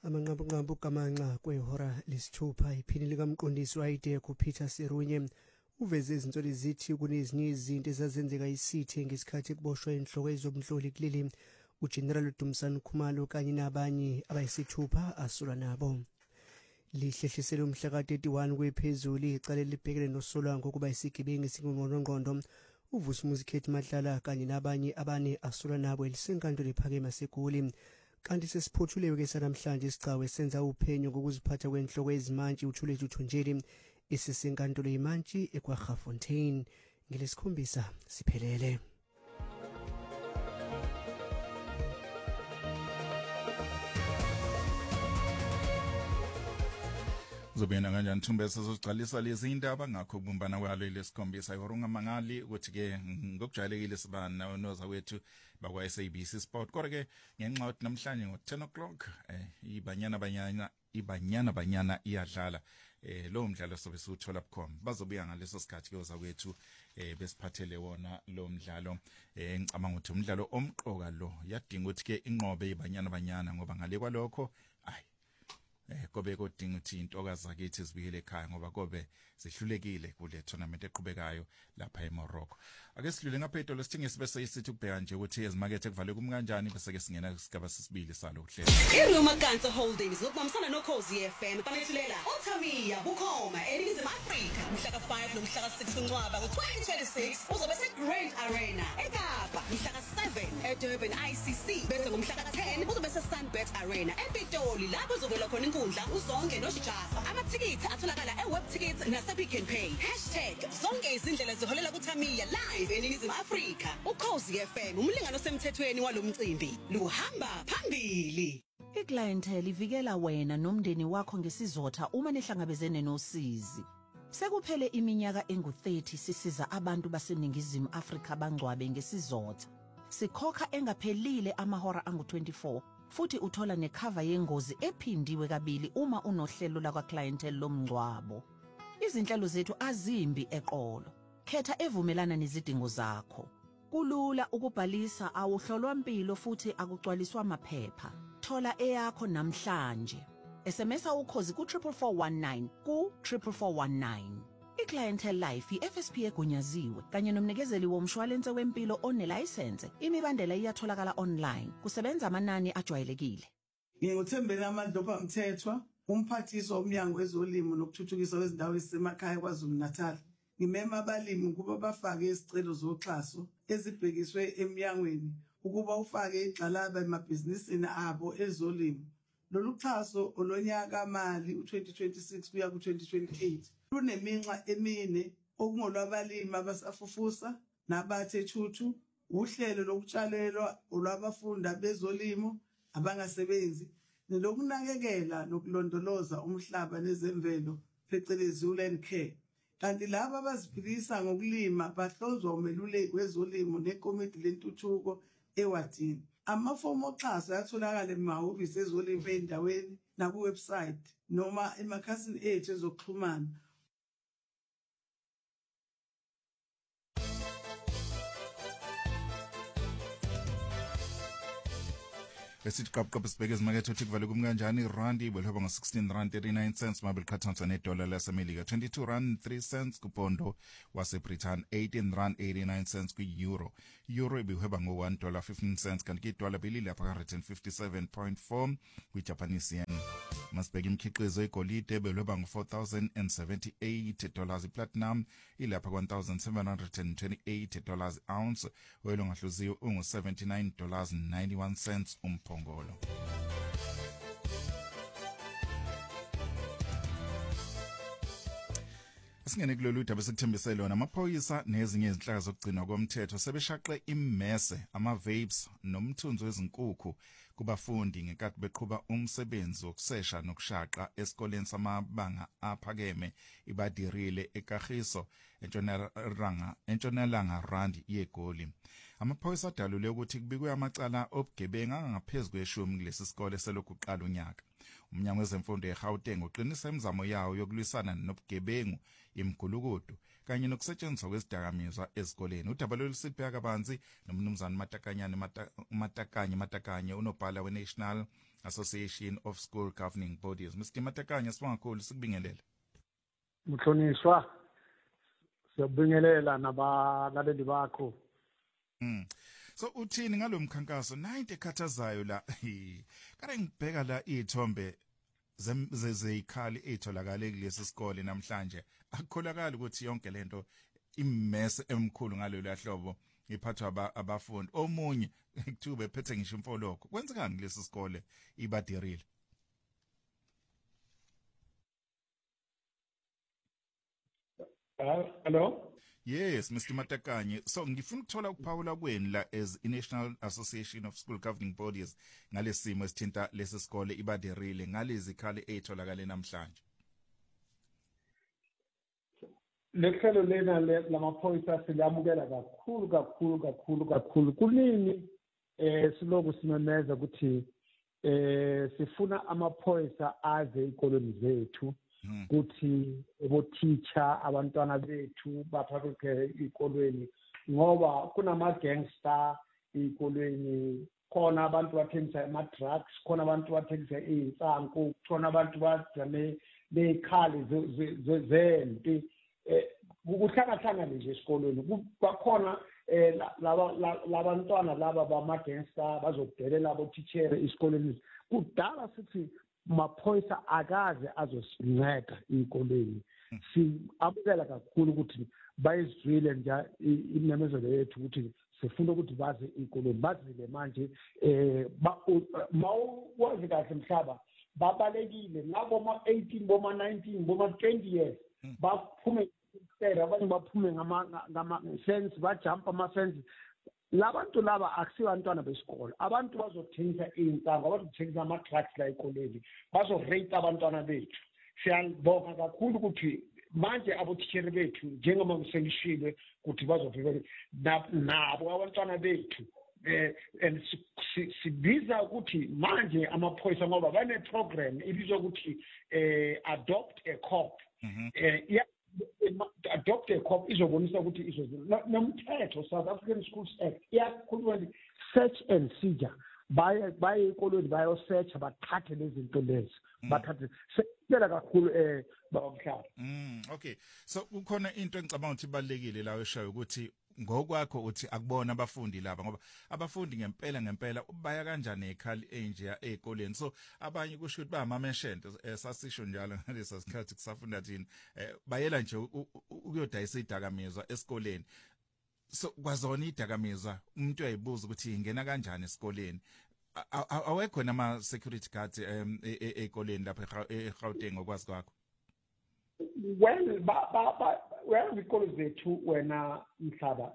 amanqambu kamanqa kwehora lesithupha iphini likamqondisi wayide kuPeter Serunye uveze izinto lezithi kunezinye izinto ezazenzeka isithe ngesikhathi kuboshwa inhloko ezobunhloli kuleli uGeneral Dumsani Khumalo kanye nabanye abayisithupha asulwa nabo. Lihlehlisele umhla ka-31 kwephezulu icala libhekene noSolango ukuba isigebengu esingungqongqondo uVusumuzi Madlala kanye nabanye abane asulwa nabo elisenkantolo ephakeme yaseGoli. Kanti sesiphothulwe ke sanamhlanje isicawe senza uphenyo ngokuziphatha kwenhloko ezimantshi uThulethu Thunjeli isisenkantolo imantshi eKwaGafontein. Ngelesikhombisa siphelele. Zobena kanjani Thumbesa soziqalisa lezi indaba ngakho kubumbana kwalo lesikhombisa yorunga mangali ukuthi ke ngokujayelekile sibana noza wethu bakwa SABC Sport kodwa ke ngenxa yokuthi namhlanje ngo10 o'clock ibanyana banyana iyadlala lo mdlalo sobe siwuthola bukhoma bazobuya ngaleso sikhathi koza wethu besiphathele wona lo mdlalo ngicabanga ukuthi umdlalo omqoka lo yadinga ukuthi ke inqobe ibanyana ngoba ngale kwalokho kobe kodinga ukuthi intokazi zakithi zibuyele ekhaya ngoba kobe zihlulekile kule tournament eqhubekayo lapha eMorocco. Ake sidlule ngaphezulu lesithingisi bese isithi ukubheka nje ukuthi ezimakethe kuvale kumkanjani bese ke singena kusigaba sesibili salo kuhlela. Iroma Kanza Holdings ngokubambisana noKhosi FM banethulela uThamiya bukhoma eNingizimu Afrika mhla ka5 nomhla ka6 kuNcwaba ngo2026 uzobe seGrand Arena eKapa mhla ka7 eDurban ICC bese ngomhla ka10 uzobe seSunbet Arena ePitoli lapho uzovela khona inkundla uzonke noShijafa. Amathikithi atholakala eWebTickets nasePick n Pay. #zonke izindlela ziholela kuThamiya live eNingizimu Afrika. uKhosi FM umlingano osemthethweni walomcimbi luhamba phambili. Iclientele ivikela wena nomndeni wakho ngesizotha uma nihlangabezene nosizi. Sekuphele iminyaka engu30 sisiza abantu baseNingizimu Afrika bangcwabe ngesizotha. Sikhokha engaphelile amahora angu24 futhi uthola necover yengozi ephindiwe kabili uma unohlelo lakwa clientele lomngcwabo. Izinhlelo zethu azimbi eqolo. Khetha evumelana nezidingo zakho. Kulula ukubhalisa awuhlolwa impilo futhi akucwaliswa amaphepha. Thola eyakho namhlanje. SMS ukhozi ku 44419 ku 44419. iClientele Life iFSP egunyaziwe kanye nomnikezeli womshwalense wempilo onelicense. Imibandela iyatholakala online. Kusebenza amanani ajwayelekile. Nginguthembele Amadloba Mthethwa, umphathiso womnyango wezolimo nokuthuthukiswa kwezindawo ezisemakhaya kwaZulu-Natal. Ngimema abalimi ukuba bafake izicelo zoxhaso ezibhekiswe emnyangweni ukuba ufake igxalaba emabhizinisini abo ezolimo. Lolu xhaso olonyaka mali u2026 kuya ku2028 luneminxa emine okungolwabalimi abasafufusa nabathe thuthu, uhlelo lokutshalelwa olwabafunda bezolimo abangasebenzi nelokunakekela nokulondoloza umhlaba nezemvelo phecelezi land care. Kanti laba abaziphilisa ngokulima bahlozwa umeluleki wezolimo nekomiti lentuthuko ewadini. Amafomu oxhaso ayatholakala emahhovisi ezolimo endaweni nakuwebsite noma emakhasini ethu ezokuxhumana. Esithi qabqaba sibheke ezimakethe uthi kuvale kumkanjani irandi ibelhweba ngo16.39 mabili qhathanisa nedola laseMelika 22.03 kupondo waseBritain 18.89 kwi-euro. Euro ibihweba ngo$1.15 kanti idola belilapha ka157.4 kwi-Japanese yen. Masibheke imikhiqizo yegolide ebelhweba $4,078 iplatinum ilapha $1,728 ounce oil ongahluziwe ungu$79.91 umphongolo. Singene kulolu daba sekuthembisele lona amaphoyisa nezinye izinhlaka zokugcinwa komthetho sebeshaqe immese ama-vapes nomthunzi wezinkukhu kubafundi ngenkathi beqhuba umsebenzi wokusesha nokushaqa esikoleni samabanga aphakeme iBadirile eKagiso entshonalanga Rand yeGoli. Amaphoyisa adalule ukuthi kubikwe amacala obugebengu angaphezulu kweshumi kulesi sikole selokhu uqala unyaka. umnyango wezemfundo eGauteng uqinisa imizamo yawo yokulwisana nobugebengu, imgulukudu kanye nokusetshenziswa kwezidakamizwa ezikoleni. Udaba lolusiphe kabanzi nomnumzana Matakanye unobhala we-National Association of School Governing Bodies. Mr. Matakanye, sibonga kakhulu sikubingelele. Mhlonishwa, siyabingelela nabalaleli bakho. So uthini ngalomkhankaso 90 ekhathazayo la kare ngibheka la izithombe zezikhali ezitholakala kulesi sikole namhlanje akukholakala ukuthi yonke lento imess emkhulu ngalolu hlobo iphathwa abafundi omunye kuthiwa bephethe ngisho imfoloko kwenzekani kulesi sikole ibaderile. Hello. Yes, Mr. Matakanye. So ngifuna ukuthola ukuphawula kweni la as i-National Association of School Governing Bodies ngalesimo esithinta lesi sikole ibaderile ngalezi khali ezitholakala namhlanje. Lekhelo lena lamaphoyisa silamukela kakhulu. Kunini siloku simemeza ukuthi sifuna amaphoyisa aze ikoloni zethu. Kuthi teacher abantwana bethu baphatheke ikolweni ngoba kunama gangster ikolweni, khona abantu bathengisa ama drugs, khona abantu bathengisa izinsanku, khona abantu bajame lekhali zempi ukuhlangana nje esikolweni. Bakhona labantwana laba bama gangster bazodelela abo teacher esikolweni. Kudala sithi maphoyisa akaze azosinceda ikolweni. Siyabukela kakhulu ukuthi bayizwile nje imemezelo yethu ukuthi sifuna ukuthi baze ikolweni. Bazile manje mawuwazi kahle mhlaba babalekile labo ma 18 boma 19 boma 20 years baphume kuphela, abanye baphume ngama fence bajumpa ama fence. Labantu laba akusiyo abantwana besikole, abantu bazothengisa izinsango, bazothengisa ama drugs la ekoleni, bazorape abantwana bethu. Siyabonga kakhulu ukuthi manje abothisheri bethu njengoba ngisengishilo ukuthi bazovikela nabo abantwana bethu. And sibiza ukuthi manje amaphoyisa ngoba bane program ibizwa ukuthi adopt a cop. Adopt a cop izobonisa ukuthi nomthetho South African Schools Act iyakhuluma search and seizure. Baye ekolweni bayo search bathathe lezi zinto lezi bathathe sicela kakhulu bawamhlaba. Okay, so ukhona into engicabanga ukuthi ibalekile la eshayo ukuthi ngokwakho uthi akubona abafundi laba ngoba abafundi ngempela baya kanjani ekhali enje ezikoleni. So abanye kusho ukuthi bamameshente sasisho njalo ngalesa sikhathi kusafunda thina bayela nje ukuyodayisa idakamizwa esikoleni. So kwazona idakamizwa umuntu uyayibuza ukuthi ingena kanjani esikoleni. Awekho nama security guards ezikoleni lapha eGauteng ngokwazi kwakho? Well, izikole zethu wena mhlaba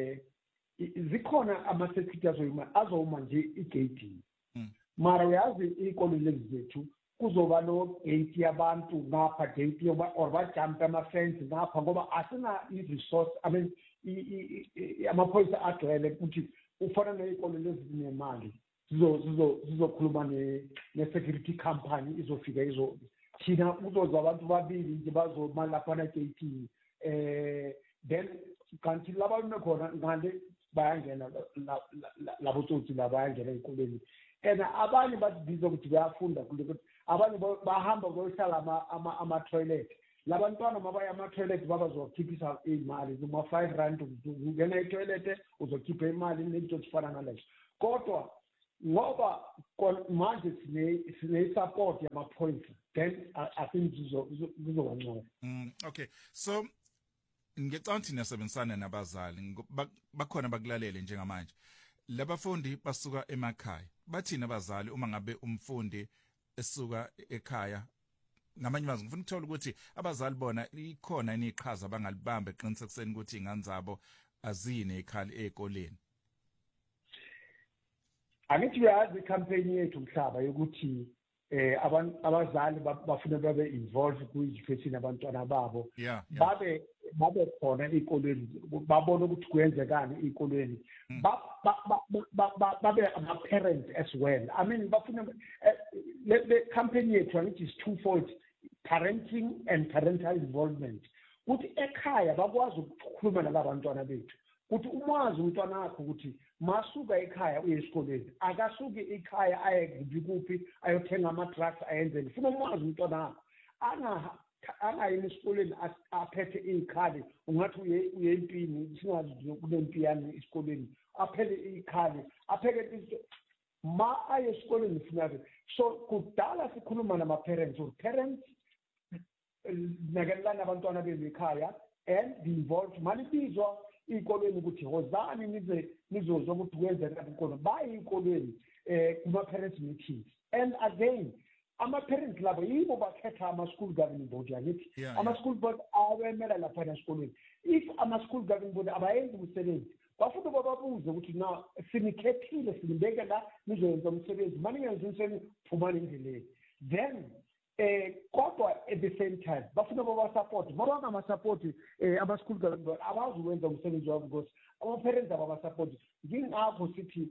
zikhona ama security azoma nje igate. Mara uyazi izikole lezi zethu kuzoba no gate yabantu ngapha gate or bajumpa ama fence ngapha ngoba asina resource. I mean amaphoyisa agcwele ukuthi ufana nezikole lezi zinemali zizokhuluma ne-security company izofika thina uzozwa abantu babili nje bazoma lapha egate. Then kanti labantu khona ngale bayangena labotsotsi labayangena ezikoleni. And abanye basibiza ukuthi bayafunda ukuthi abanye bahamba bayohlala ama-toilet. Labantwana mabaya ama-toilet babazokhiphisa imali zoma 5 rand ungena etoilet uzokhipha imali nento efana naleyo. Kodwa ngoba manje sine support yamaphoyisa then I think kuzongcono. Okay, so ngicabanga ukuthi nasebenzisana nabazali bakhona bakulalele njengamanje. Labafundi basuka emakhaya bathina abazali uma ngabe umfundi esuka ekhaya ngamanye amazwi ngifuna ukuthola ukuthi abazali bona ikhona iniqhaza bangalibamba eqinisekiseni ukuthi ingane zabo azine ekhali ezikoleni. Angithi uyazi campaign yethu mhlaba yokuthi abazali bafuna babe involved ku-education abantwana babo. babe khona ey'kolweni babone ukuthi kwenzekani ey'kolweni babe ama-parents as well. I mean bafuna le campaign yethu angithi is twofold, parenting and parental involvement. Ukuthi ekhaya bakwazi ukukhuluma nalabantwana bethu ukuthi umwazi umntwana wakho ukuthi masuka ekhaya uye esikoleni akasuki ekhaya aye kuphi ayothenga ama-drugs ayenzeni. Funa umwazi umntwana wakho angayini esikoleni aphethe ikhali ungathi uye empini singazi kunempi yani esikoleni aphele ikhali apheke ma aye esikoleni funake. So kudala sikhuluma nama-parents or parents nakelana abantwana benu ekhaya and be involved malibizwa ikolweni ukuthi hozani nizozwa ukuthi kwenzeka inkolo baye ikolweni kuma-parents meetings. And again ama-parents labo yibo bakhetha ama-school governing board yakithi ama-school board awemela laphana esikolweni. If ama-school governing board abayenzi umsebenzi bafuna bababuze ukuthi na sinikhethile sinibeke la nizoyenza umsebenzi maningenza umsebenzi phumani endleleni. Then kodwa at the same time bafuna babasupport ngoba ngama-support ama-school governing board abazi ukwenza umsebenzi wabo because ama-parents ababasupport. Ngingakho sithi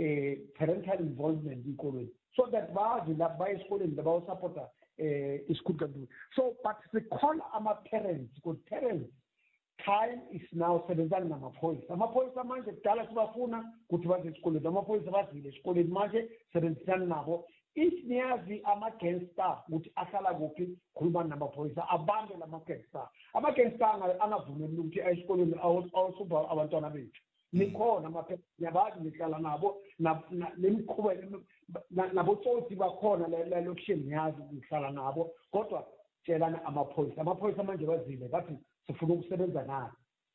parental involvement ey'kolweni so that bazi la baye esikoleni labawusupporta i-school governing. So but sikhona ama-parents because parents time is now sebenzana namaphoyisa. Amaphoyisa manje kudala sibafuna ukuthi baze esikoleni amaphoyisa bazile esikoleni manje sebenzisana nabo. If niyazi ama-gangster ukuthi ahlala kuphi khuluma namaphoyisa abambe lama-gangster. Ama-gangster angavumeli ukuthi esikoleni awusupha abantwana bethu. Nikhona ama-parents niyabazi nihlala nabo nemikhuba nabotsotsi bakhona lalokishini niyazi nihlala nabo kodwa tshelana amaphoyisa. Amaphoyisa manje bazile bathi sifuna ukusebenza nayo.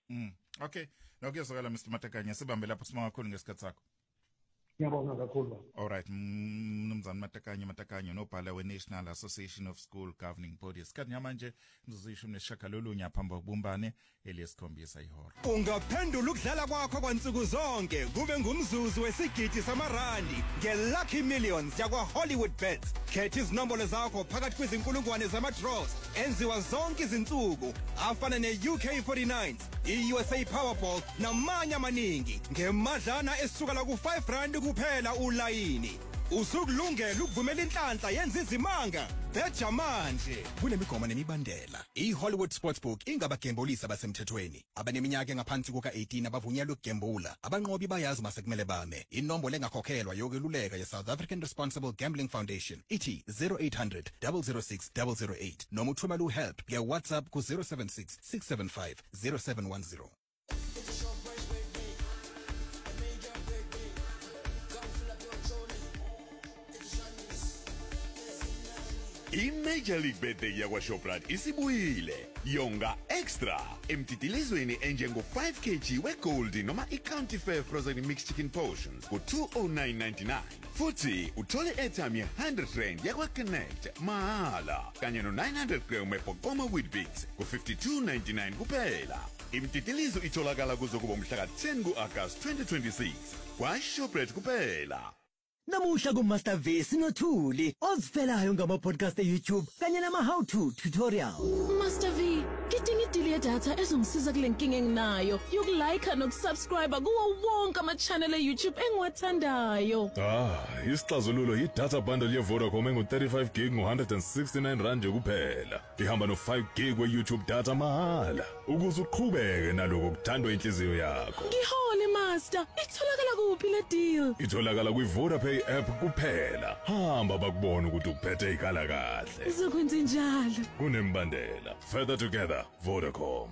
Okay, nokuyezwakala Mr. Matekanye sibambe lapho sima kakhulu ngesikhathi sakho. Ngiyabonga kakhulu. All right, mnumzane Matekanye nobhala we-National Association of School Governing Bodies. Isikhathi manje mzuzisho neshakalolunye phamba kubumbane eliyesikhombisa ihora. Ungaphendula ukudlala kwakho kwansuku zonke kube ngumzuzu wesigidi samarandi nge-Lucky Millions yakwa Hollywood Bets. Khetha izinombolo zakho phakathi kwezinkulungwane zama-draws enziwa zonke izinsuku afana ne-UK49, i-USA Powerball namanye amaningi ngemadlana esuka la ku-R5 kuphela ulayini. Usukulungela ukuvumela inhlanhla yenza izimanga beja manje kunemigomo nemibandela. I-Hollywood Sportsbook ingabagembulisi abasemthethweni abaneminyaka engaphansi kuka-18 abavunyelwe ukugembula. Abanqobi bayazi masekumele bame. Inombolo engakhokhelwa yokweluleka ye-South African Responsible Gambling Foundation ithi 0800 006 008 noma uthumela uhelp nge-WhatsApp ku-076 675 0710. I-Major League Birthday yakwa Shoprite isibuyile. Yonga extra emtitilizweni enjengo 5 kg weGold noma iCounty Fair frozen mixed chicken portions ku 209.99. Futhi uthole airtime ye 100 rand yakwa Connect mahala kanye no 900 gram ePokoma Weetabix ku 52.99 kuphela. Imtitilizo itholakala kuzokuba umhla ka-10 ku-August 2026 kwa Shoprite kuphela. Namuhla kuMaster V sinothuli ozifelayo ngama-podcast e-YouTube kanye nama-how to tutorials. Master V, ngidinga idili yedatha ezongisiza kule nkinga enginayo yokulike nokusubscribe kuwo wonke ama-channel e-YouTube engiwathandayo. Isixazululo yi-data bundle ye-Vodacom engu-35 gig ngo-169 rand kuphela. Ihamba no-5 gig we-YouTube data mahala ukuze uqhubeke naloko kuthandwa inhliziyo yakho. Ngihole Master, itholakala kuphi le deal? Itholakala kwi-Vodapay app kuphela. Hamba bakubona ukuthi uphethe ikhala kahle. Ngizokwenza njalo. Kunembandela. Further together, Vodacom.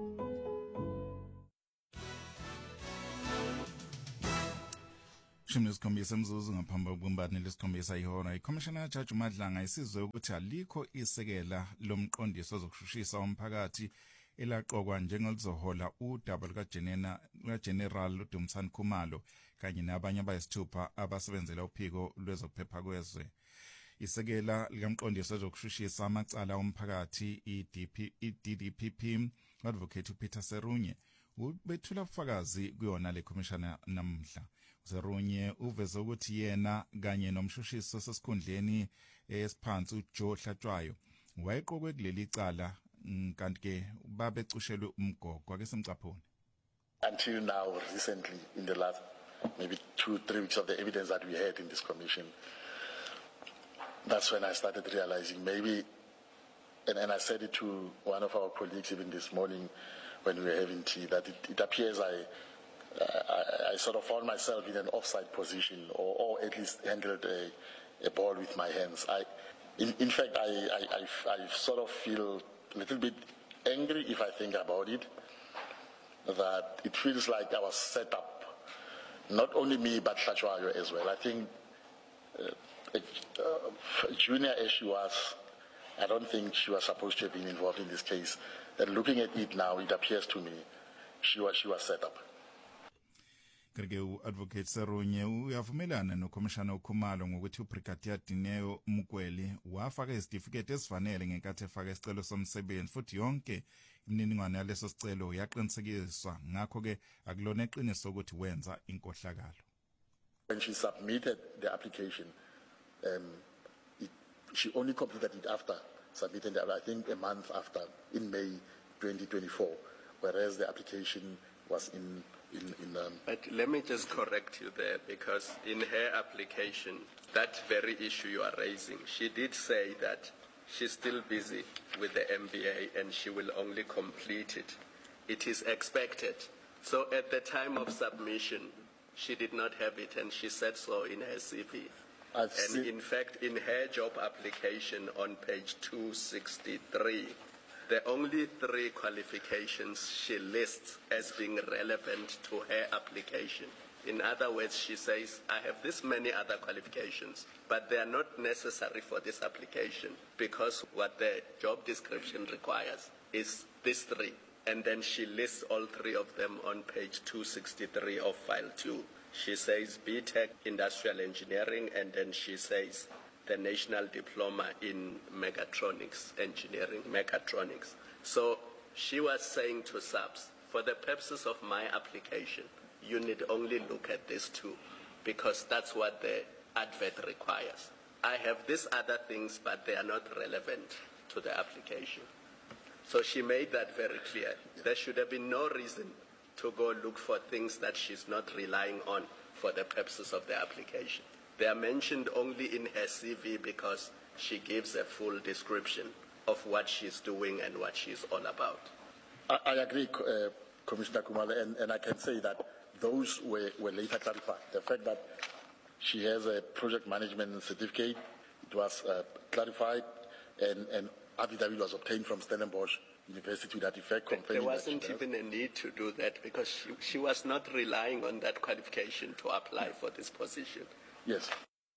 Shumi lesikhombisa mzuzu ngaphambi kokubumbane lesikhombisa ihora. iCommissioner Judge Madlanga isizwe ukuthi alikho isekela lomqondisi ozokushushisa umphakathi elaqokwa njengolizohola udaba lukaGeneral Dumisani Khumalo kanye nabanye abayisithupha abasebenzela uphiko lwezokuphepha kwezwe. Isekela likamqondisi ozokushushisa amacala omphakathi iDDPP Advocate Peter Serunye ubethula ubufakazi kuyona le commissioner namhla. Serunye uveze ukuthi yena kanye nomshushiso sesikhundleni esiphansi uJoe Hlatshwayo wayeqokwe kuleli cala kanti ke babecushelwe umgogo ake simcaphone. Until now, recently, in the last maybe 2-3 weeks of the evidence that we had in this commission, that's when I started realizing maybe, and I said it to one of our colleagues even this morning when we were having tea, that it appears I sort of found myself in an offside position, or at least handled a ball with my hands. In fact, I sort of feel a little bit angry if I think about it, that it feels like I was set up, not only me, but Hlachwayo as well. I think junior as she was, I don't think she was supposed to have been involved in this case. And looking at it now, it appears to me she was set up. Kerke uadvocate Serunye uyavumelana nokomishana uKhumalo ngokuthi uBrigadier Dineo Mukweli wafaka isitifiketi esifanele ngenkathi efaka isicelo somsebenzi futhi yonke imininingwane yaleso sicelo yaqinisekiswa ngakho ke akulona iqiniso ukuthi wenza inkohlakalo. When she submitted the application, she only completed it after submitting it, I think a month after, in May 2024, whereas the application was in But let me just correct you there, because in her application, that very issue you are raising, she did say that she's still busy with the MBA and she will only complete it. It is expected. So at the time of submission, she did not have it, and she said so in her CV. In fact, in her job application on page 263, the only 3 qualifications she lists as being relevant to her application. In other words, she says, I have this many other qualifications, but they are not necessary for this application because what the job description requires is these 3. And then she lists all 3 of them on page 263 of file 2. She says BTech Industrial Engineering, and then she says the National Diploma in Mechatronics Engineering, Mechatronics. So she was saying to SAPS, for the purposes of my application, you need only look at these 2 because that's what the advert requires. I have these other things, but they are not relevant to the application. So she made that very clear. There should have been no reason to go look for things that she's not relying on for the purposes of the application. They are mentioned only in her CV because she gives a full description of what she's doing and what she's all about. I agree, Commissioner Khumalo, and I can say that those were later clarified. The fact that she has a project management certificate, it was clarified, and affidavit was obtained from Stellenbosch University to that effect. There wasn't even a need to do that because she was not relying on that qualification to apply for this position. Yes.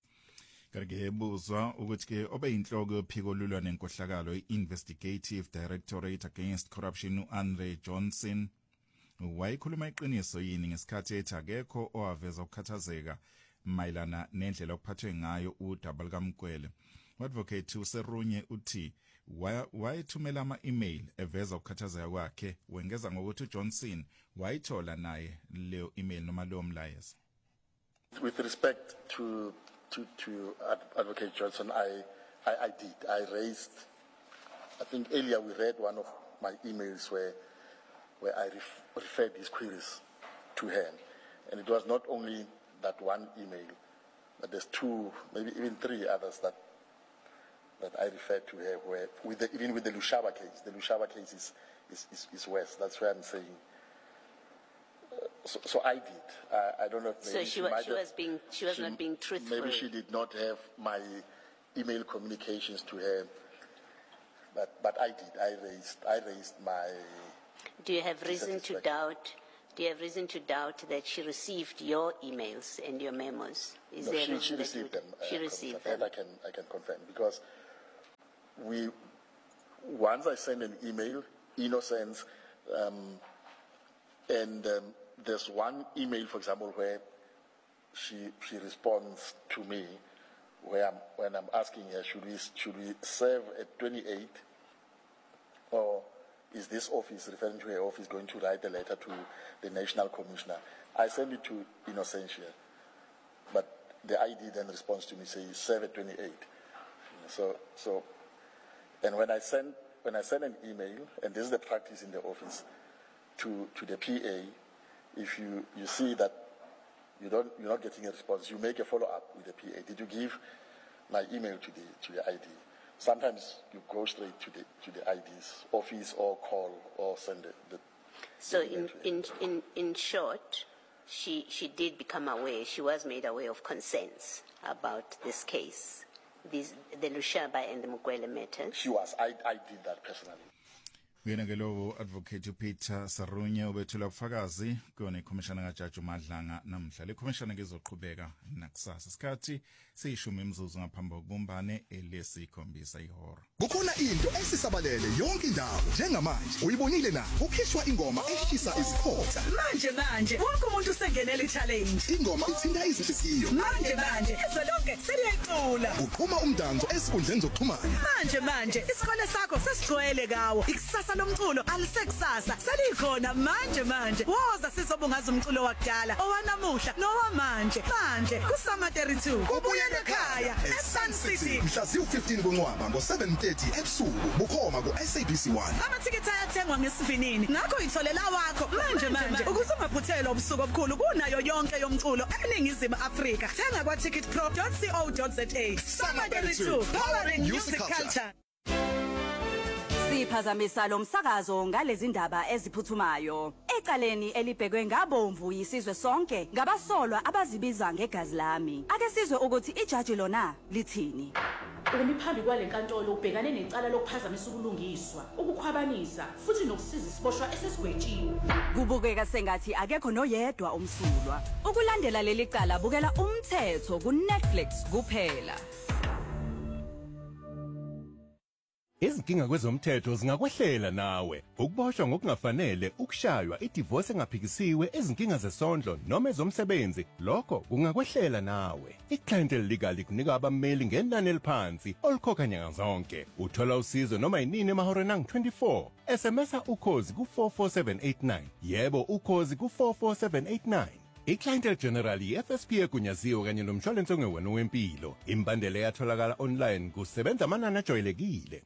Karge buzwa ukuthi ke obeyinhloko yophiko lulwa nenkohlakalo i-Investigative Directorate Against Corruption uAndre Johnson wayikhuluma iqiniso yini ngesikhathi ethi akekho owaveza ukukhathazeka mayelana nendlela okuphathwe ngayo udaba likaMkwele. Advocate uSerunye uthi wayethumela ama-email eveza ukukhathazeka kwakhe, wengeza ngokuthi uJohnson wayithola naye leyo email noma leyo mlayezo. With respect to Advocate Johnson, I did. I raised, I think earlier we read one of my emails where I referred these queries to her. And it was not only that one email, but there's 2, maybe even 3 others that I referred to her, where even with the Lushaba case. The Lushaba case is worse. That's where I'm saying. So I did. I don't know. So she was not being truthful. Maybe she did not have my email communications to her, but I did. I raised my. Do you have reason to doubt? Do you have reason to doubt that she received your emails and your memos? No, she received them. She received them. I can confirm because once I send an email, Innocence, and there's one email, for example, where she responds to me when I'm asking her, should we serve at 28, or is this office, referring to her office, going to write a letter to the National Commissioner? I send it to Innocentia, but the ID then responds to me, says serve at 28. So, and when I sent when I send an email, and this is the practice in the office, to the PA, if you see that you're not getting a response, you make a follow-up with the PA. Did you give my email to the ID? Sometimes you go straight to the ID's office or call or send the So in short, she did become aware. She was made aware of concerns about this case, the Lushaba and the Mukwele matters. She was. I did that personally. Wena ke lo advocate Peter Sarunye ubethula ubufakazi kuyona iCommissioner kaJaji uMadlanga namhla. Le commissioner kezoqhubeka nakusasa isikhathi siyishumi imzuzu ngaphambi kokubumbane elesikhombisa ihora. Kukhona into esisabalele yonke indawo njengamanje uyibonile na ukhishwa ingoma eshisa isikhotha manje wonke umuntu usengenele challenge ingoma ithinta izinhliziyo manje izolonke seliyacula uqhuma umdanso esikhundleni zokuxhumana manje isikole sakho sesigcwele kawo ikusasa lomculo alisekusasa selikhona manje woza sizobungaza umculo wakudala owanamuhla nowamanje kusama 32 kubuyele ekhaya eSun City mhla ziyi-15 kuNcwaba ngo-7:30 ebusuku bukhoma ku-SABC1 amathikithi ayathengwa ngesivinini ngakho itholela wakho manje ukuze ungaphuthelwa ubusuku obukhulu kunayo yonke yomculo eNingizimu Afrika thenga kwa ticketpro.co.za Summer 32 powering music culture. Siphazamisa lo msakazo ngalezi ndaba eziphuthumayo. Ecaleni elibhekwe ngabomvu yisizwe sonke ngabasolwa abazibiza ngegazi lami. Ake sizwe ukuthi ijaji lona lithini. Umiphambi kwalenkantolo ubhekane necala lokuphazamisa ukulungiswa, ukukhwabanisa futhi nokusiza isiboshwa esesigwetshiwe. Kubukeka sengathi akekho noyedwa umsulwa. Ukulandela leli cala bukela umthetho ku-Netflix kuphela. Izinkinga kwezomthetho zingakwehlela nawe. Ukuboshwa ngokungafanele, ukushaywa, idivorce engaphikisiwe, izinkinga zesondlo noma ezomsebenzi, lokho kungakwehlela nawe. Iclientele legal kunika abameli ngenani eliphansi olikhokha nyanga zonke. Uthola usizo noma yinini emahoreni angu-24. SMS-a ukhozi ku-44789. Yebo, ukhozi ku-44789. Iclientele General FSP egunyaziwe kanye nomshwalense ongewena wempilo. Imbandela yatholakala online kusebenza amanani ajwayelekile.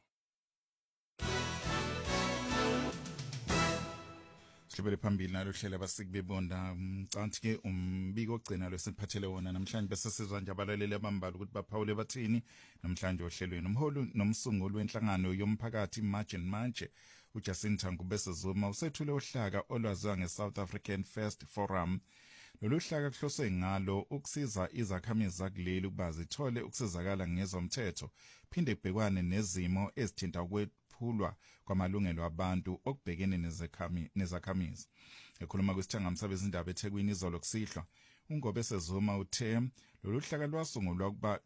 Sibele phambili nalo hlelo abasikubebonda mcanthi ke umbiko ogcina lwesiphathele wona namhlanje bese sizwa nje abalaleli abambala ukuthi baphawule bathini namhlanje ohlelweni umholi nomsunguli wenhlangano yomphakathi Manje uJacinta Ngubese Zuma usethule uhlaka olwaziwa ngeSouth African First Forum. Lolu hlaka kuhloswe ngalo ukusiza izakhamizi zakuleli ukuba zithole ukusizakala ngezomthetho phinde kubhekwane nezimo ezithinta ukwephulwa kwamalungelo abantu okubhekene nezakhamizi. Ekhuluma kwisithangamsebe izindaba eThekwini izolo kusihlwa uNgobese Zuma uthe lolu hlaka lwasungulwa ukuba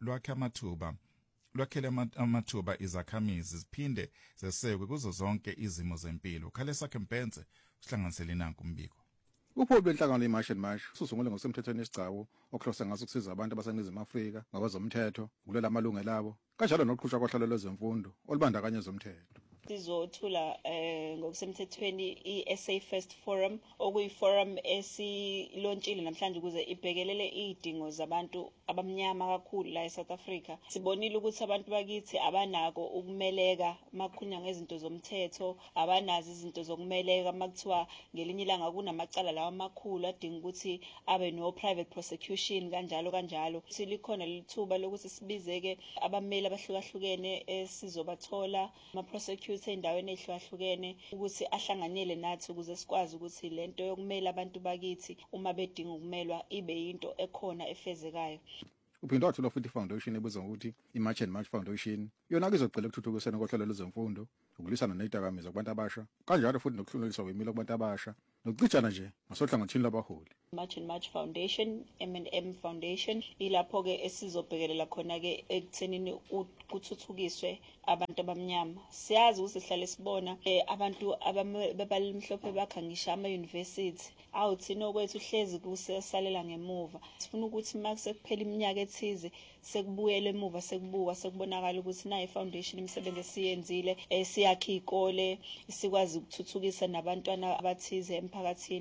lwakhele amathuba izakhamizi ziphinde zesekwe kuzo zonke izimo zempilo. Khale sakhe Mpenze uhlanganisele nanku umbiko. Upholo benhlangano iMarch and March susungule ngosemthethweni esigcawu okuhlose ngaso ukusiza abantu abaseNingizimu Afrika ngokwezomthetho ukulela amalungelo abo kanjalo nokuqhutshwa kohlelo lwezemfundo olubandakanya ezomthetho. Sizothula ngokusemthethweni iSA First Forum okuyiforum esilontshile namhlanje ukuze ibhekelele idingo zabantu abamnyama kakhulu la eSouth Africa. Sibonile ukuthi abantu bakithi abanako ukumeleka makhunya ngezinto zomthetho, abanazi izinto zokumeleka makuthiwa ngelinye ilanga kunamacala lawa amakhulu adinga ukuthi abe no private prosecution kanjalo. Silikhona lithuba lokuthi sibizeke abameli abahlukahlukene esizobathola ama prosecutors endaweni ehlukahlukene ukuthi ahlanganele nathi ukuze sikwazi ukuthi lento yokumela abantu bakithi uma bedinga ukumelwa ibe yinto ekhona efezekayo. Uphinde wathola futhi foundation ebizwa ukuthi iMarch and March Foundation yona izogcela ukuthuthukisana kohlelo lwezemfundo ukulwisana nezidakamizwa kubantu abasha kanjalo futhi nokuhluliswa kwemilo kubantu abasha nokucijana nje ngasohlangothini labaholi. March and March Foundation, M&M Foundation, ilapho ke esizobhekelela khona ke ekuthenini kuthuthukiswe abantu abamnyama. Siyazi ukuthi sihlale sibona abantu abalimhlophe bakhangisha ama-university awuthina okwethu hlezi kusesalela ngemuva. Sifuna ukuthi makusekuphela iminyaka ethize sekubuyele emuva sekubonakala ukuthi nayi foundation imisebenzi esiyenzile siyakha izikole sikwazi ukuthuthukisa nabantwana abathize emphakathini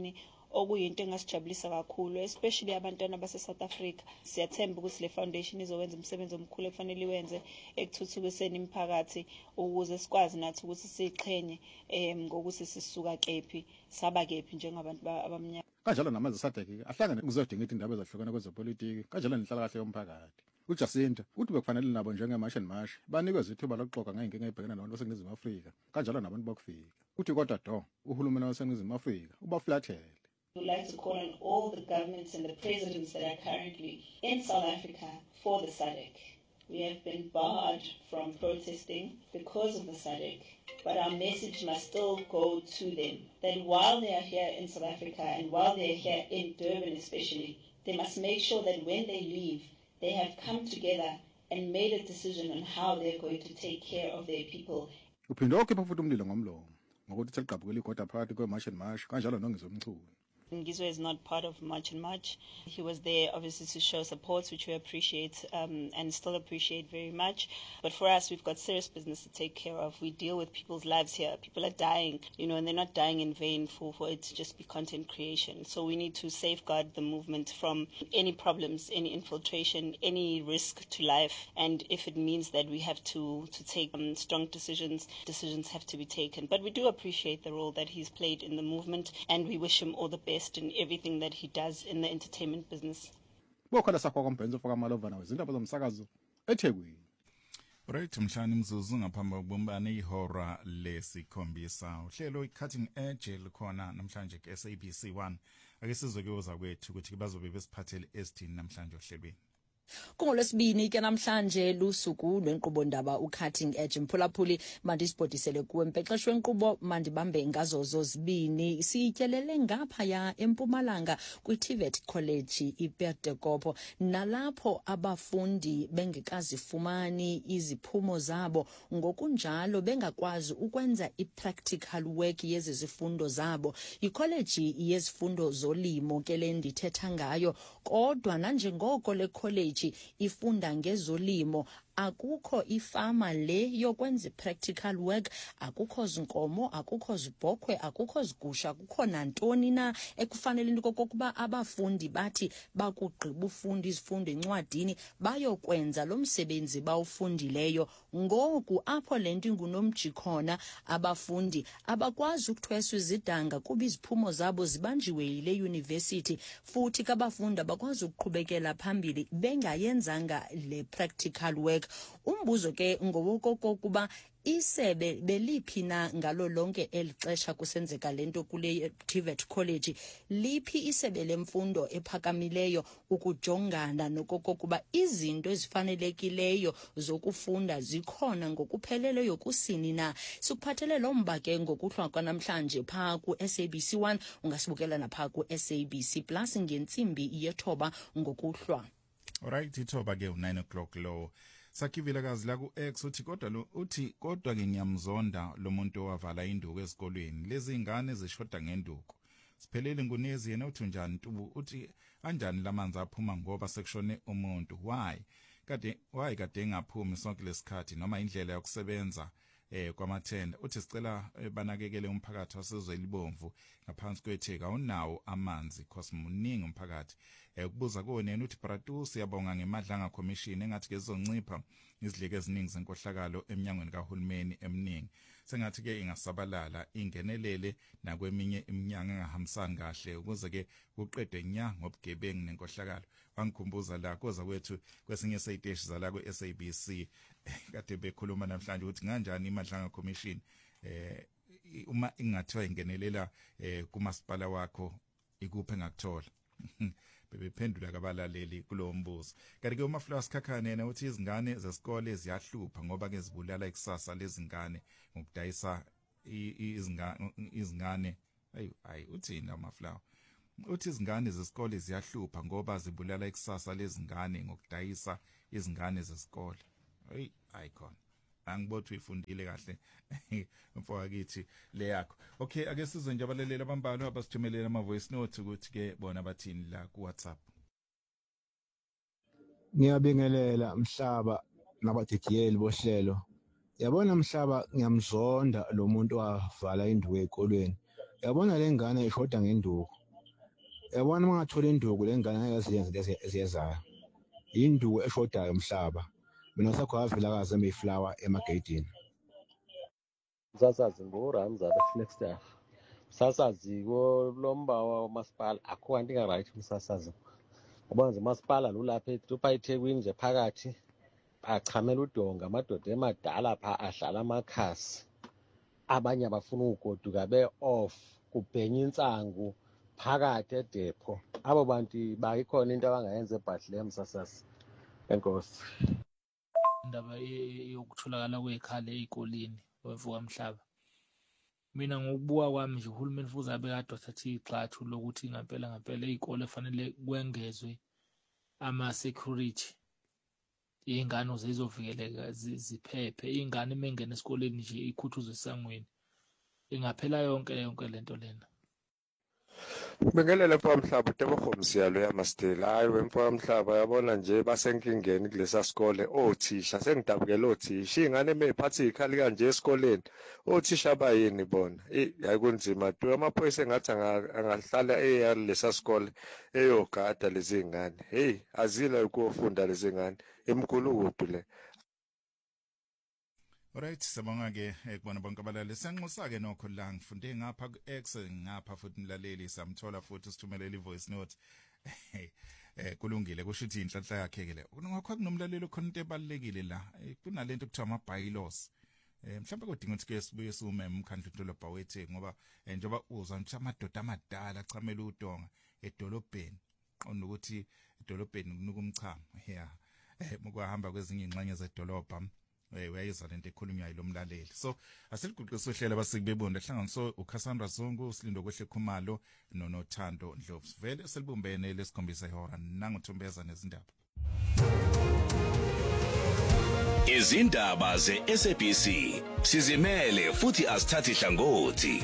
okuyinto engasijabulisa kakhulu, especially abantwana base South Africa. Siyathemba ukuthi le foundation izowenza umsebenzi omkhulu efanele iwenze ekuthuthukiseni imiphakathi ukuze sikwazi nathi ukuthi siqhenye ngokuthi sisuka kephi saba kephi njengabantu abamnyama. Kanjalo namanje SADC ahlangane kuzodinga indaba ezahlukene kwezepolitiki, kanjalo nenhlalakahle yomphakathi. uJacinta uthi bekufanele nabo njenge-March and March banikwe ithuba lokuxoxa ngey'nkinga ebhekene nabantu baseNingizimu Afrika kanjalo nabantu bakufika. Uthi kodwa uhulumeni waseNingizimu Afrika ubafulathele. We would like to call on all the governments and the presidents that are currently in South Africa for the SADC. We have been barred from protesting because of the SADC, but our message must still go to them that while they are here in South Africa and while they are here in Durban especially, they must make sure that when they leave, they have come together and made a decision on how they're going to take care of their people. Uphinde okhipha futhi umlilo ngomlomo ngokuthi seligqabukile igoda phakathi kwe-March and March kanjalo nongizomchulu. Ngizwe is not part of March and March. He was there obviously to show support, which we appreciate and still appreciate very much. But for us, we've got serious business to take care of. We deal with people's lives here. People are dying, and they're not dying in vain for it to just be content creation. So we need to safeguard the movement from any problems, any infiltration, any risk to life. And if it means that we have to take strong decisions have to be taken. But we do appreciate the role that he's played in the movement, and we wish him all the best in everything that he does in the entertainment business. Bokhala sakho kombenzo foka Malova nawe izindaba zomsakazo eThekwini. Right, mhlani mzuzu ngaphambi kokubumbana ihora lesikhombisa. Uhlelo i-Cutting Edge likhona namhlanje ku-SABC 1. Ake sizokuyoza kwethu ukuthi bazobe besiphathele esithini namhlanje ohlelweni. KuLwesibini ke namhlanje lusuku lwenqubondaba uCutting Edge mphulaphuli mandisibhodisele kuwe mpexeshwe wenqubo mandibambe ngazo zozibini sityelele ngapha ya eMpumalanga kwiTVET College iPetekopo nalapho abafundi bengekazifumani iziphumo zabo ngokunjalo bengakwazi ukwenza ipractical work yezifundo zabo icollege yezifundo zolimo ke le ndithetha ngayo kodwa nanjengoko le college ifunda ngezolimo akukho ifama le yokwenza practical work akukho zinkomo akukho zibhokhwe akukho zigusha akukho nantoni na ekufanele into kokuba abafundi bathi bakugqiba ufunda izifundo encwadini bayokwenza lo msebenzi bawufundileyo ngoku apho lento ingunomji khona abafundi abakwazi ukuthweswa izidanga kuba iziphumo zabo zibanjiwe yile university futhi kabafundi abakwazi ukuqhubekela phambili bengayenzanga le practical work umbuzo ke ngowokokuba isebe beliphi na ngalo lonke elixesha kusenzeka lento kule TVET College liphi isebe lemfundo ephakamileyo ukujongana nokokuba izinto ezifanelekileyo zokufunda zikhona ngokupheleleyo kusini na sikuphathele lo mba ke ngokuhlwa kwanamhlanje pha ku SABC 1 ungasibukela napha ku SABC Plus ngentsimbi yethoba ngokuhlwa. Alright, ithoba ke 9 o'clock lo Sakivile kazi la ku-X uthi kodwa ke ngiyamzonda lo muntu owavala induku esikolweni lezi ingane zishoda ngenduku siphelele ngunezi yena uthi njani Ntubu uthi anjani lamanzi aphuma ngoba sekushone umuntu why kade engaphumi sonke lesikhathi noma indlela yokusebenza kwamathenda uthi sicela banakekele umphakathi wasezwelibomvu ngaphansi kwetheka unawo amanzi cause muningi umphakathi ukubuza konena uthi Bratu siyabonga ngemadlanga commission engathi ke zizoncipha izidleke eziningi zenkohlakalo eminyangweni kahulumeni eminingi sengathi ke ingasabalala ingenelele nakweminye iminyanga engahambisani kahle ukuze ke kuqedwe nya ngobugebengu nenkohlakalo wangikhumbuza la koza kwethu kwesinye seyiteshi zala ku SABC kade bekhuluma namhlanje ukuthi kanjani imadlanga commission uma ingathiwa ingenelela kumasipala wakho ikuphe ngakuthola bebephendula kabalaleli kulo mbuzo kanti ke uMaflows Khakhane uthi izingane zesikole ziyahlupha ngoba ke zibulala ikusasa lezingane ngokudayisa izingane ayi uthini uMaflows uthi izingane zesikole ziyahlupha ngoba zibulala ikusasa lezingane ngokudayisa izingane zesikole icon angibothi uyifundile kahle mfowethu kithi le yakho okay ake sizwe nje abaleleli abambalwa abasithumelela ama voice note ukuthi ke bona bathini la ku WhatsApp. Ngiyabingelela Mhlaba nabadidiyeli bohlelo yabona Mhlaba ngiyamzonda lo muntu wavala induku ezikolweni yabona lengane ishoda ngenduku yabona mangathola induku lengane ngeke siyenze esiyezayo induku eshodayo umhlaba mina sakho avela kaze Mayflower emagedini Sasazi ngoRamza Flagstaff sasazi lomba wamasipala akho kanti ka right umsasazi ngoba nje umasipala lo lapha eDubai eThekwini nje phakathi bachamela udonga amadoda emadala pha ahlala amakhasi abanye abafuna ugoduka be-off kubhenya insangu phakathi edepo abo bantu bayikhona into abangayenza eBethlehem sasasi enkosi indaba yokutholakala kwekhale ezikoleni wevuka mhlaba mina ngokubuka kwami nje uhulumeni futhi abe kade wathatha igxathu lokuthi ngempela izikole fanele kwengezwe ama security ingane zizovikeleka ziphephe ingane mengena esikoleni nje ikhuthuzwe esangweni ingaphela yonke lento lena Bengelele mfamhlaba uTebohomsiyalo yaMastela hayi wemfamhlaba yabona nje basenkingeni kulesa sikole othisha sengidabukela othisha ingane mephathi ikhali kanje esikoleni othisha bayini bona hayi kunzima tu amaphoyisa engathi angahlala eyalesa sikole eyogada lezi ngane hey azile ukufunda lezi ngane emkhulukudu le. Alright, sabonga ke kubona bonke abalali. Siyanxusa ke nokho la ngifunde ngapha ku-X ngapha futhi umlaleli samthola futhi sithumelele ivoice note. Kulungile kusho ukuthi inhlanhla yakhe ke le. Ngakho kunomlaleli khona into ebalekile la. Kunalento kuthiwa ama bylaws. Mhlawumbe kodinga ukuthi ke sibuye sume umkhandlu dolobha wethe ngoba njengoba uzwa ukuthi amadoda amadala achamela udonga edolobheni. Qonda ukuthi edolobheni kunuka umchamo. Yeah. Mukwahamba kwezinye ingxenye zedolobha. Uyayizwa lento ekhulunywayo lomlaleli. So asiliguqisa uhlelo abasikubebonda hlanganiso uCassandra Zungu Silindo Kwehle Khumalo noNothando Ndlovu. Vele selibumbene lesikhombisa ihora nanguthombeza nezindaba. Izindaba zeSABC sizimele futhi asithathi hlangothi.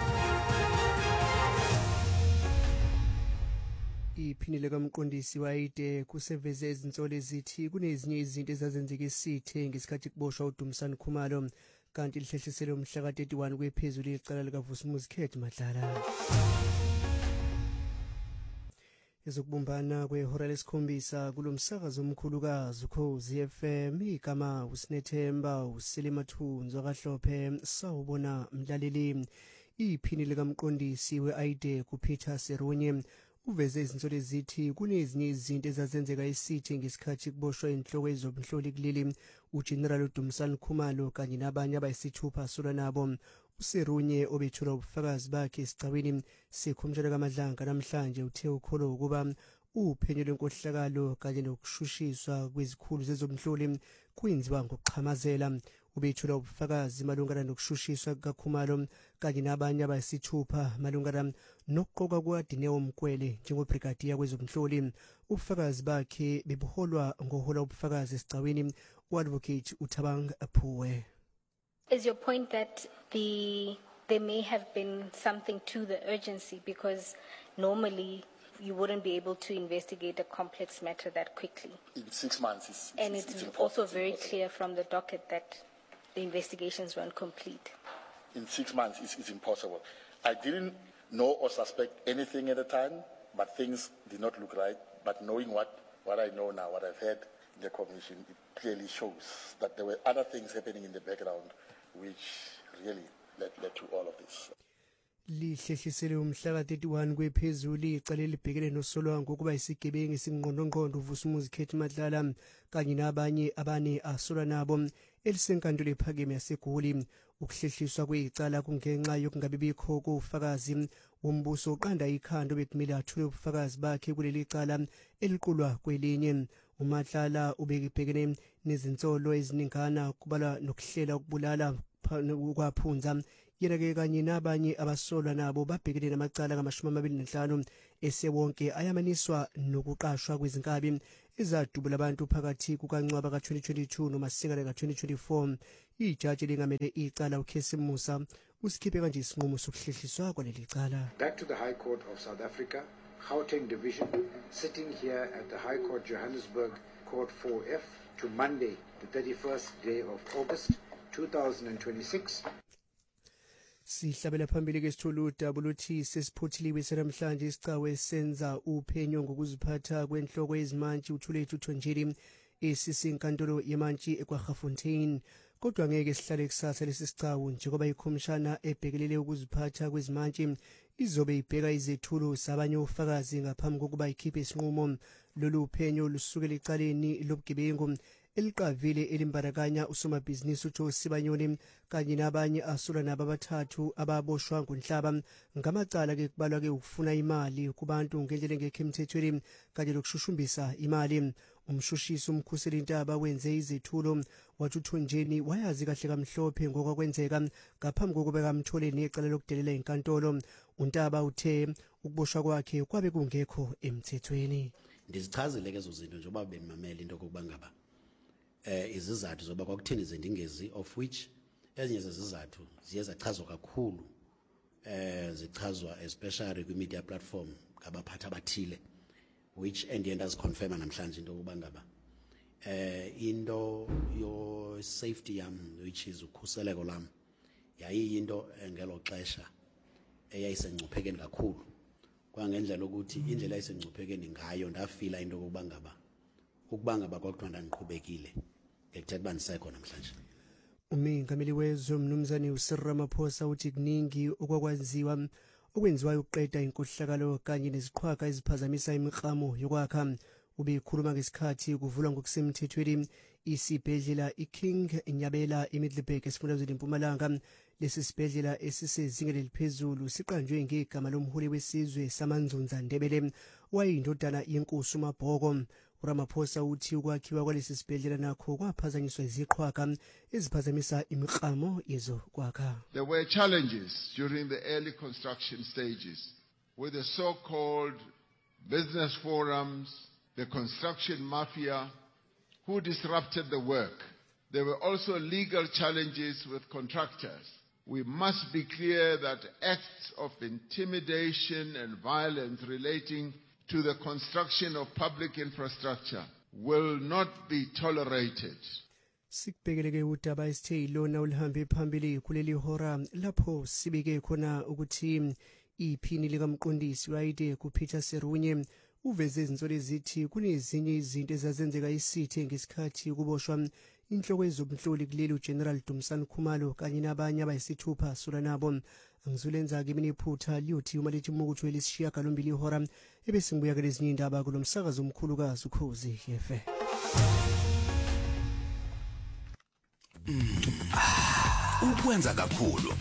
Iphinile kamqondisi wayide kuseveze izinsolo ezithi kunezinye izinto ezazenzeka esithe ngesikhathi kuboshwa uDumisani Khumalo kanti lihlehlisele umhla ka31 kwephezulu icala lika Vusumuzi Khet Madlala. Ezokubumbana kwehora lesikhombisa kulomsakazo omkhulukazi uKhozi FM igama uSinethemba uSelimathunzo kaHlophe sawubona mlaleli. Iphinile kamqondisi weAIDE kuPeter Serunye uveze izinsolo ezithi kunezinye izinto ezazenzeka esithe ngesikhathi kuboshwa inhloko ezobunhloli kuleli uGeneral Dumisani Khumalo kanye nabanye abayisithupha asolwa nabo. uSerunye obethula ubufakazi bakhe esicabeni sekhomishana kaMadlanga namhlanje uthe ukholo ukuba uphenyo lwenkohlakalo kanye nokushushiswa kwezikhulu zezobunhloli kwenziwa ngokuxhamazela. Ubethula ubufakazi malungana nokushushiswa kaKhumalo kanye nabanye abayisithupha malungana nokuqoka kwaDineo Mkwele njengobrigadier kwezobunhloli. Ubufakazi bakhe bebuholwa ngohola ubufakazi esicabeni uadvocate uThabang Aphuwe. Is your point that there may have been something to the urgency because normally you wouldn't be able to investigate a complex matter that quickly? In 6 months, it's also very clear from the docket that the investigations weren't complete. In 6 months, it's impossible. I didn't know or suspect anything at the time, but things did not look right. But knowing what I know now, what I've heard in the commission, it clearly shows that there were other things happening in the background which really led to all of this. Lihlehlisele umhla ka31 kwephezulu icala libhekene nosolwa ngokuba isigebengu esingqondongqondo uVusumuzi Khet Madlala kanye nabanye abane asolwa nabo elisenkantolo ephakeme yaseGoli. Ukuhlehliswa kwecala kungenxa yokungabibikho kofakazi wombuso oqanda ikhando bekumele athule ubufakazi bakhe kuleli cala eliqulwa kwelinye. uMadlala ubekibhekene nezinsolo eziningana kubala nokuhlela ukubulala kwaphunza. Yena-ke kanye nabanye abasolwa nabo babhekene namacala ka25 esewonke ayamaniswa nokuqashwa kwezinkabi ezadubula abantu phakathi kukaNcwaba ka2022 noMasingana ka2024. Ijaji lingamele icala uKhesi Musa usikhiphe kanje isinqumo sokuhlehliswa kwaleli cala. Back to the High Court of South Africa, Gauteng Division, sitting here at the High Court Johannesburg Court 4F to Monday, the 31st day of August 2026. Sihlabela phambili ke sithulu WT sesiphuthiliwe senamhlanje isicawe senza uphenyo ngokuziphatha kwenhloko yezimantshi uThulethu Thonjeli esisinkantolo yemantshi eKwaGafontein. Kodwa ngeke sihlale kusasa lesi sicawu njengoba ikhomishana ebhekelele ukuziphatha kwezimantshi izobe ibheka izethulo sabanye ofakazi ngaphambi kokuba ikhiphe isinqumo. Lolu phenyo lusukela ecaleni lobugebengu eliqavile elimbarakanya usomabhizinisi uJoe Sibanyoni kanye nabanye asulwa nabo abathathu ababoshwa ngonhlaba ngamacala ke kubalwa ke ukufuna imali kubantu ngendlela engekho emthethweni kanye lokushushumbisa imali. Umshushisi umkhuseli intaba wenze izethulo wathi uThonjeni wayazi kahle kamhlophe ngokwakwenzeka ngaphambi kokuba kamthole necala lokudelela inkantolo. Untaba uthe ukuboshwa kwakhe kwabe kungekho emthethweni. Ndizichazile ke zo zinto njengoba bemamela into kokuba ngaba izizathu zoba kwakuthini zendingezi of which ezinye zezizathu ziye zachazwa kakhulu zichazwa especially kwi media platform ngabaphathi abathile which endiye ziconfirma namhlanje into yokuba ngaba into yo safety yam which is ukhuseleko lam yayiyinto ngelo xesha eyayisengcuphekeni kakhulu kwangendlela ukuthi indlela ayisengcuphekeni ngayo ndafila into yokuba ngaba kwakuthiwa ndandiqhubekile ngekuthetha uba ndisekho namhlanje. Umengameli wezwe mnumzane uCyril Ramaphosa uthi kuningi okwenziwayo ukuqeda inkohlakalo kanye neziqhwaga eziphazamisa imiklamo yokwakha. Ubekhuluma ngesikhathi kuvulwa ngokusemthethweni isibhedlela iKing Nyabela eMiddelburg esifundazweni eMpumalanga. Lesi sibhedlela esisezingeni eliphezulu siqanjwe ngegama lomholi wesizwe samanzunza Ndebele wayindodana yenkosi uMabhoko. uRamaphosa uthi ukwakhiwa kwalesi sibhedlela nakho kwaphazanyiswa iziqhwaga eziphazamisa imiklamo yezokwakha. There were challenges during the early construction stages with the so-called business forums, the construction mafia, who disrupted the work. There were also legal challenges with contractors. We must be clear that acts of intimidation and violence relating to the construction of public infrastructure will not be tolerated. Sikubhekeleke udaba esithe ilona ulihambe phambili kuleli hora lapho sibike khona ukuthi iphini likamqondisi wayide kuPeter Serunye uveze izinsolo ezithi kunezinye izinto ezazenzeka isithe ngesikhathi kuboshwa inhloko ezobunhloli kuleli uGeneral Dumsani Khumalo kanye nabanye abayisithupha sula nabo. Angizulenza ke mina iphutha liyothi uma lethi umukuthi welishiya galombili ihora ebesingibuya ke lezinye indaba kulomsakazo omkhulukazi uKhozi FM. Ukwenza kakhulu